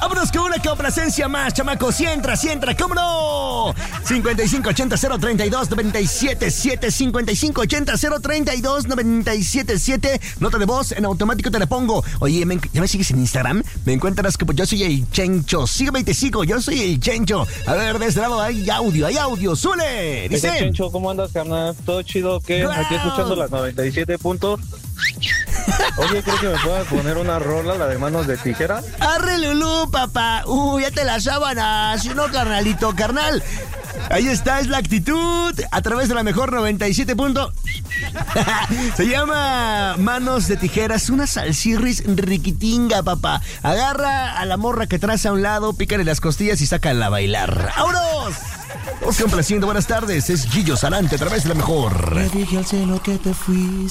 Vámonos con una complacencia más, chamacos. Si entra, ¿cómo no? 5580-032-977. 5580-032-977. Nota de voz, en automático te la pongo. Oye, ¿ya me sigues en Instagram? Me encuentras como yo soy el Chencho. Sígueme y te sigo, yo soy el Chencho. A ver, de este lado hay audio. ¡Súle! Dice... Chencho, ¿cómo andas, carnal? ¿Todo chido? ¿Qué? Wow. Aquí escuchando las 97 puntos. Oye, ¿crees que me puedas poner una rola, la de Manos de Tijera? ¡Arre, Lulú, papá! Ya te la sábanas. No, carnal. Ahí está, es la actitud. A través de la mejor 97 puntos. Se llama Manos de Tijeras. Una salsirris riquitinga, papá. Agarra a la morra que traes a un lado, pícale las costillas y sácala a bailar. ¡Vámonos! Vamos complaciendo. Buenas tardes. Es Gillo Salante a través de la mejor. Le dije al cielo que te fuiste.